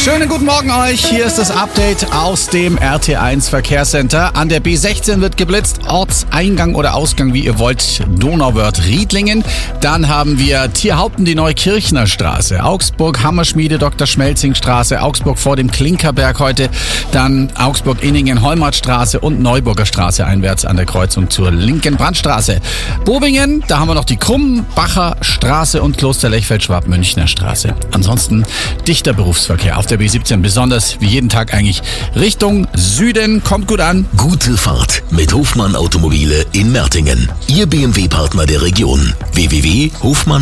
Schönen guten Morgen euch. Hier ist das Update aus dem RT1 Verkehrscenter. An der B16 wird geblitzt. Ortseingang oder Ausgang, wie ihr wollt. Donauwörth, Riedlingen. Dann haben wir Tierhaupten, die Neukirchner Straße. Augsburg, Hammerschmiede, Dr. Schmelzing Straße. Augsburg vor dem Klinkerberg heute. Dann Augsburg-Inningen, Heumartstraße und Neuburger Straße einwärts an der Kreuzung zur linken Brandstraße. Bobingen, da haben wir noch die Krumbacher Straße und Kloster-Lechfeld-Schwab-Münchner Straße. Ansonsten dichter Berufsverkehr auf der B17, besonders wie jeden Tag eigentlich Richtung Süden. Kommt gut an. Gute Fahrt mit Hofmann Automobile in Mertingen. Ihr BMW-Partner der Region. www.hofmann